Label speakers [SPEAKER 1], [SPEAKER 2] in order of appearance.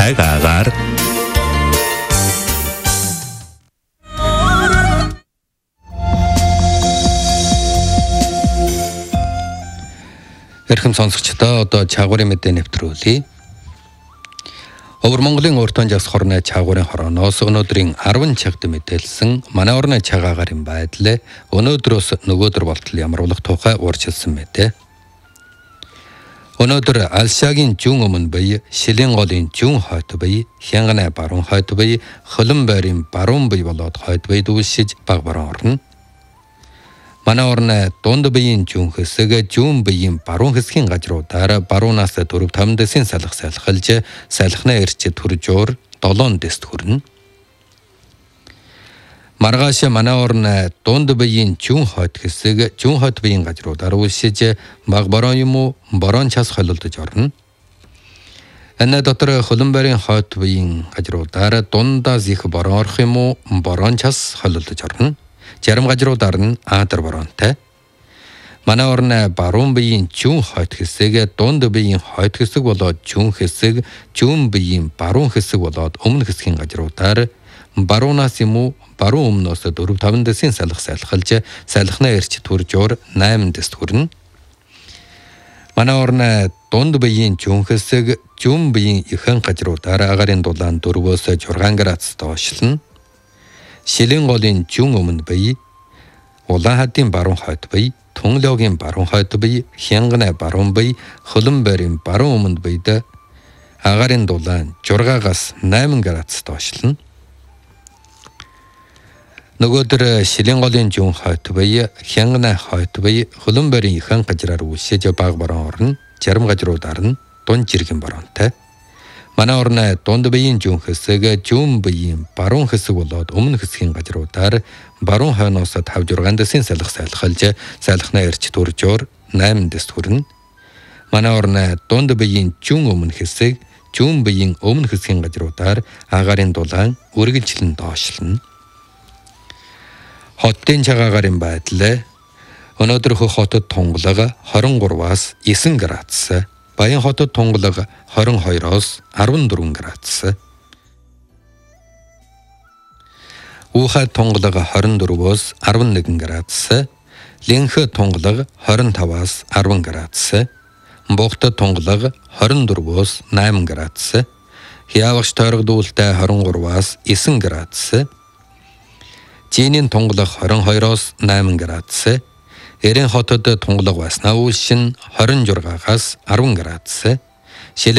[SPEAKER 1] цагаагаар Эрхэм сонсогчдоо одоо чаагуурын мэдээ нэвтрүүлье. Өвөр Монголын уртан жагс хорны чаагуурын хорооноос өнөөдрийн 10 цагт мэдээлсэн манай орны цагаагаарын байдал өнөөдрөөс нөгөөдөр болтол ямруулах тухай уурчилсан мэдээ. Өнөөдөр Алшагийн зүүн өмнө бие, Шилийн голын зүүн хойд бие, Хянганы баруун хойд бие, Хөлөн байрын баруун бие болоод хойд бие дүүшиж баг баруун орно. Манай орны дунд биеийн зүүн хэсэг, зүүн биеийн баруун хэсгийн газруудаар баруунаас 4-5 дэсийн салхи салхилж, салхины эрч төржөөр 7 дэст хүрнэ. Маргааш манай орны дунд биеийн зүүн хойд хэсэг, зүүн хойд биеийн газруудаар үлшиж, баг баруун юм уу, баруун час холилдож орно. Энэ дотор Хөлөн байрын хойд биеийн газруудаар дундаас их баруун орох юм уу, баруун час холилдож орно. Зарим газруудаар нь аадар баруунтай. Манай орны баруун биеийн зүүн хойд хэсэг, дунд биеийн хойд хэсэг болоод зүүн хэсэг, зүүн биеийн баруун хэсэг болоод өмнө хэсгийн газруудаар баруунаас юм уу, баруун өмнөөс 4-5 дэсийн салхи салхилж, салхины эрч төржөөр 8 дэст хүрнэ. Манай орны дунд биеийн зүүн хэсэг, зүүн биеийн ихэнх газруудаар агаарын дулаан 4-өөс 6 градус доошлно. Шилийн голын зүүн өмнө бие, Улаанхадын баруун хойд бие, Тунлогийн баруун хойд бие, Хянганы баруун бие, Хөлөн байрын баруун өмнө биед агаарын дулаан 6-аас 8 градус доошлно. Нөгөөдөр Шилийн голын зүүн хойд бие, Хянганы хойд бие, Хөлөн байрын ихэнх газраар үлшиж баг баруун орно. Зарим газруудаар нь дунд жиргэн баруунтай. Манай орны дунд биеийн зүүн хэсэг, зүүн биеийн баруун хэсэг болоод өмнө хэсгийн газруудаар баруун хойноос 5-6 дэсийн салхи салхилж, салхины эрч төржөөр 8 дэст хүрнэ. Манай орны дунд биеийн зүүн өмнө хэсэг, зүүн биеийн өмнө хэсгийн газруудаар агаарын дулаан үргэлжлэн доошлно. Хотын цагаагаарын байдал өнөөдөр хотод тунгалаг 23-аас 9 градус, Баян хотод тунгалаг 22-оос 14 градус. Уухай тунгалаг 24-оос 11 градус. Линхэ тунгалаг 25-аас 10 градус. Бухта тунгалаг 24-оос 8 градус. Хявагч тойрогдуултай 23-аас 9 градус. Жинийн тунгалаг 22-оос 8 градус. Эрен хотод тунгалаг байснаа үлшин 26-аас 10 градус.